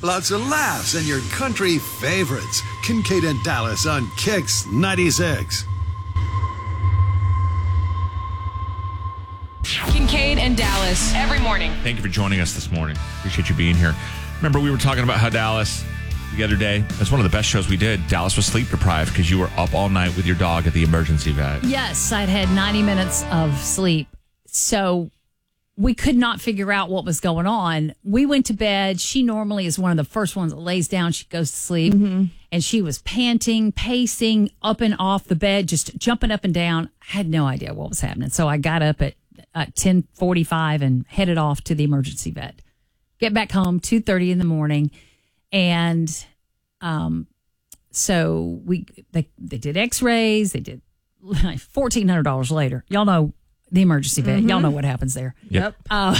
lots of laughs, and your country favorites. Kincaid and Dallas on Kix 96. Kincaid and Dallas every morning. Thank you for joining us this morning. Appreciate you being here. Remember, we were talking about how Dallas the other day, that's one of the best shows we did. Dallas was sleep deprived because you were up all night with your dog at the emergency vet. Yes, I'd had 90 minutes of sleep. So we could not figure out what was going on. We went to bed. She normally is one of the first ones that lays down. She goes to sleep. Mm-hmm. And she was panting, pacing up and off the bed, just jumping up and down. I had no idea what was happening. So I got up at 10:45 and headed off to the emergency vet. Get back home 2:30 in the morning. And so they did x-rays. They did $1,400 later. Y'all know the emergency vet. Mm-hmm. Y'all know what happens there. Yep.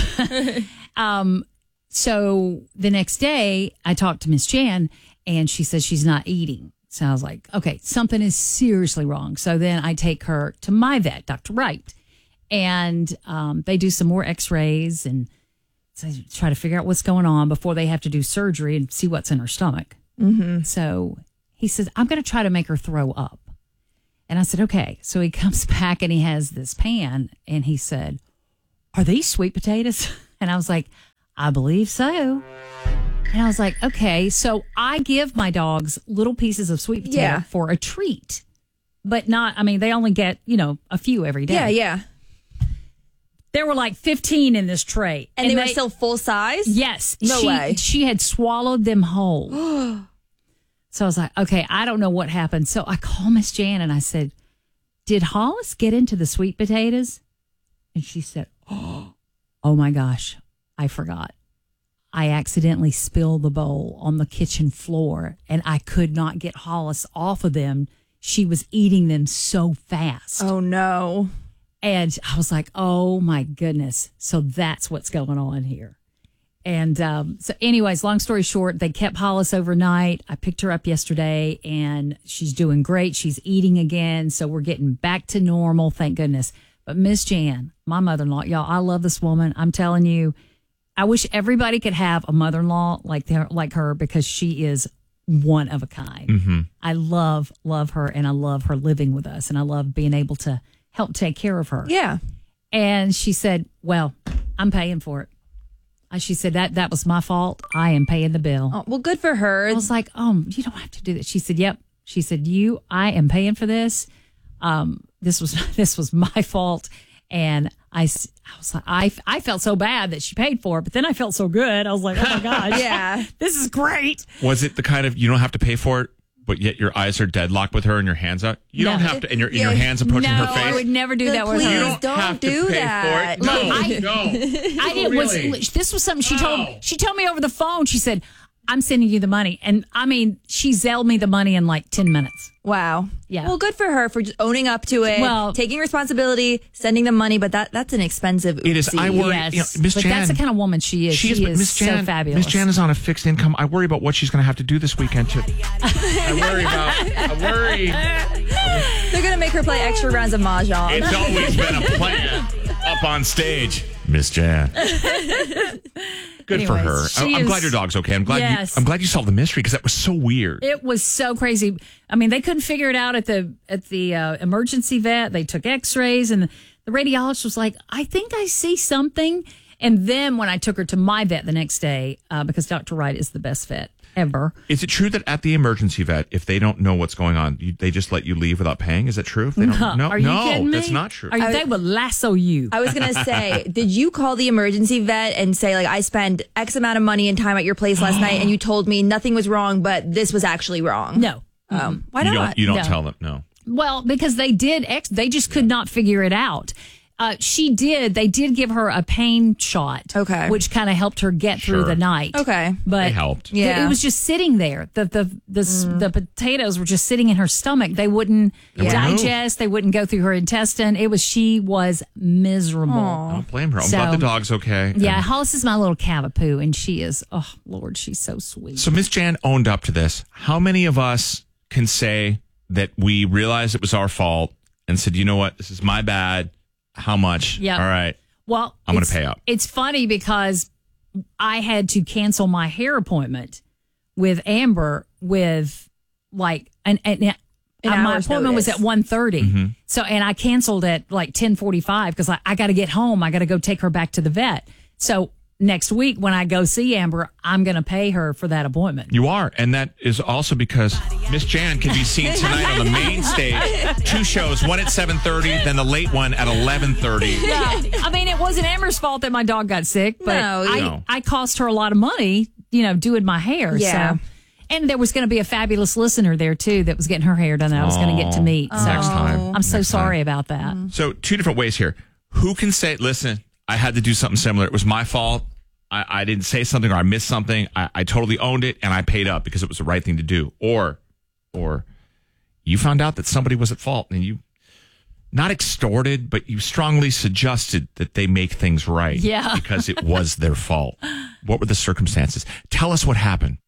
So the next day I talked to Miss Jan and she says she's not eating. So I was like, okay, something is seriously wrong. So then I take her to my vet, Dr. Wright, and they do some more x-rays and so try to figure out what's going on before they have to do surgery and see what's in her stomach. Mm-hmm. So he says, I'm going to try to make her throw up. And I said, okay. So he comes back and he has this pan and he said, are these sweet potatoes? And I was like, I believe so. And I was like, okay. So I give my dogs little pieces of sweet potato for a treat, but not, I mean, they only get, a few every day. Yeah. There were like 15 in this tray. And they were still full size? Yes. No way. She had swallowed them whole. So I was like, okay, I don't know what happened. So I called Miss Jan and I said, did Hollis get into the sweet potatoes? And she said, oh my gosh, I forgot. I accidentally spilled the bowl on the kitchen floor and I could not get Hollis off of them. She was eating them so fast. Oh, no. And I was like, oh, my goodness. So that's what's going on here. And so anyways, long story short, they kept Hollis overnight. I picked her up yesterday and she's doing great. She's eating again. So we're getting back to normal. Thank goodness. But Miss Jan, my mother-in-law, y'all, I love this woman. I'm telling you, I wish everybody could have a mother-in-law like her because she is one of a kind. Mm-hmm. I love her and I love her living with us and I love being able to help take care of her. Yeah. And she said, well, I'm paying for it. She said, that was my fault. I am paying the bill. Oh, well, good for her. I was like, you don't have to do that. She said, yep. She said, I am paying for this. This was my fault. And I was like, I felt so bad that she paid for it, but then I felt so good. I was like, oh my gosh. Yeah. This is great. Was it the kind of, you don't have to pay for it, but yet your eyes are deadlocked with her and your hands up? You don't have to, and your hands approaching her face? No, I would never do that with her. You don't do that. For it. No, I didn't. Really? This was something she told me over the phone. She said, I'm sending you the money. And I mean, she zelled me the money in like 10 minutes. Wow. Yeah. Well, good for her for just owning up to it, taking responsibility, sending them money. But that's an expensive oopsie. It is. I worry. Yes. Miss Jan, that's the kind of woman she is. She is so fabulous. Miss Jan is on a fixed income. I worry about what she's going to have to do this weekend, too. I worry. They're going to make her play extra rounds of Mahjong. It's always been a plan up on stage. Miss Jan. Good for her. I'm glad your dog's okay. I'm glad you solved the mystery because that was so weird. It was so crazy. I mean, they couldn't figure it out at the emergency vet. They took x-rays and the radiologist was like, I think I see something. And then when I took her to my vet the next day, because Dr. Wright is the best vet ever. Is it true that at the emergency vet, if they don't know what's going on, they just let you leave without paying? Is that true? If they don't, Are you kidding me? That's not true. They will lasso you. I was going to say, did you call the emergency vet and say, like, I spent X amount of money and time at your place last night and you told me nothing was wrong, but this was actually wrong? No. Why not? You don't tell them, no. Well, because they just could not figure it out. They did give her a pain shot. Okay. Which kind of helped her get through the night. Okay. But it helped. Yeah. It was just sitting there. The potatoes were just sitting in her stomach. They wouldn't digest. They wouldn't go through her intestine. She was miserable. I don't blame her. I'm glad the dog's okay. Yeah. Hollis is my little cavapoo and she is, oh Lord, she's so sweet. So Miss Jan owned up to this. How many of us can say that we realized it was our fault and said, you know what, this is my bad. How much? Yeah. All right. Well, I'm going to pay up. It's funny because I had to cancel my hair appointment with Amber with like my hour's appointment was notice. at 1:30. So, and I canceled at like 10:45 because I got to get home. I got to go take her back to the vet. So next week when I go see Amber, I'm going to pay her for that appointment. You are. And that is also because Miss Jan can be seen tonight on the main stage. 2 shows, one at 7:30, then the late one at 11:30. Yeah. I mean, it wasn't Amber's fault that my dog got sick, but No. I cost her a lot of money, doing my hair. Yeah. So. And there was going to be a fabulous listener there, too, that was getting her hair done that I was going to get to meet. So Next time. I'm so Next sorry time. about that. So 2 different ways here. Who can say, listen, I had to do something similar. It was my fault. I didn't say something or I missed something. I totally owned it and I paid up because it was the right thing to do. Or you found out that somebody was at fault and you not extorted, but you strongly suggested that they make things right. Yeah. Because it was their fault. What were the circumstances? Tell us what happened.